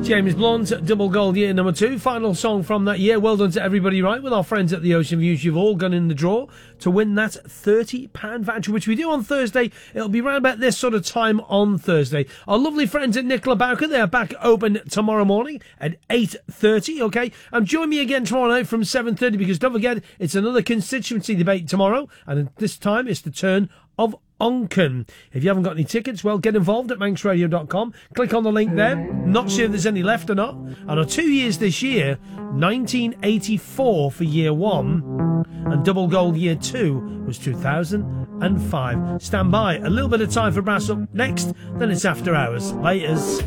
James Blunt, Double Gold year number 2, final song from that year. Well done to everybody, right? With our friends at the Ocean Views, you've all gone in the draw to win that £30 voucher, which we do on Thursday. It'll be around about this sort of time on Thursday. Our lovely friends at Nicola Bowker, they are back open tomorrow morning at 8:30, okay? And join me again tomorrow night from 7:30, because don't forget, it's another constituency debate tomorrow, and this time it's the turn of Onken. If you haven't got any tickets, well, get involved at manxradio.com. Click on the link there. Not sure if there's any left or not. And our 2 years this year, 1984 for year 1, and Double Gold year 2 was 2005. Stand by. A little bit of time for brass up next, then it's After Hours. Laters.